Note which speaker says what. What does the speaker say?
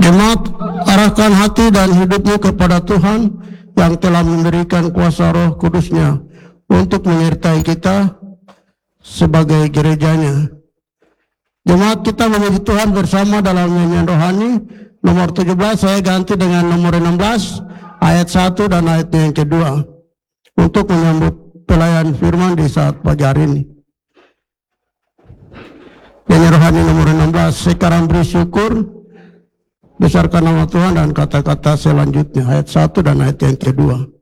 Speaker 1: Jemaat, arahkan hati dan hidupmu kepada Tuhan yang telah memberikan kuasa Roh Kudus-Nya untuk menyertai kita sebagai gerejanya. Jemaat, kita memuji Tuhan bersama dalam nyanyian rohani nomor 17. Saya ganti dengan nomor 16 ayat 1 dan ayat yang kedua untuk menyambut pelayan firman di saat pagi hari ini. Nyanyian rohani nomor 16, sekarang beri syukur, besarkan nama Tuhan, dan kata-kata selanjutnya ayat 1 dan ayat yang kedua.